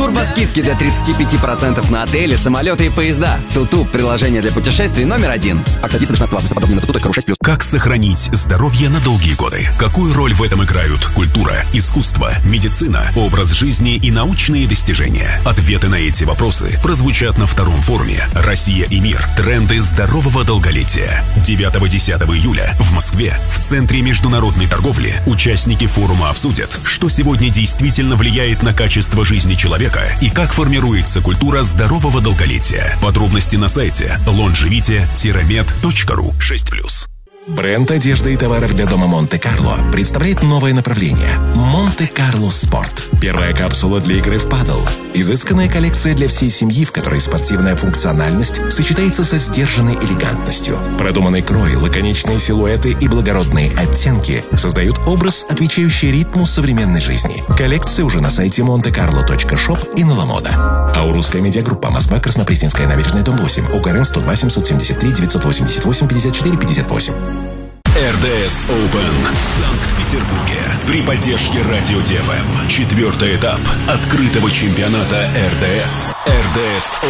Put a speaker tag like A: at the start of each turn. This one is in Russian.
A: Турбоскидки до 35% на отели, самолеты и поезда. Туту – приложение для путешествий номер 1. Акция длится до 16 августа. Подробнее на tutu.ru6+.
B: Как сохранить здоровье на долгие годы? Какую роль в этом играют культура, искусство, медицина, образ жизни и научные достижения? Ответы на эти вопросы прозвучат на втором форуме «Россия и мир. Тренды здорового долголетия». 9-10 июля в Москве в Центре международной торговли участники форума обсудят, что сегодня действительно влияет на качество жизни человека и как формируется культура здорового долголетия. Подробности на сайте longevity-med.ru 6+.
C: Бренд одежды и товаров для дома Монте-Карло представляет новое направление – Монте-Карло Спорт. Первая капсула для игры в падл. Изысканная коллекция для всей семьи, в которой спортивная функциональность сочетается со сдержанной элегантностью. Продуманный крой, лаконичные силуэты и благородные оттенки создают образ, отвечающий ритму современной жизни. Коллекция уже на сайте montecarlo.shop и на Ламода. Аурусская медиагруппа. Москва, Краснопресненская набережная, дом 8. УКРН 102 773 988 54 58.
B: РДС Open в Санкт-Петербурге при поддержке Радио ДФМ. 4-й этап открытого чемпионата РДС. РДС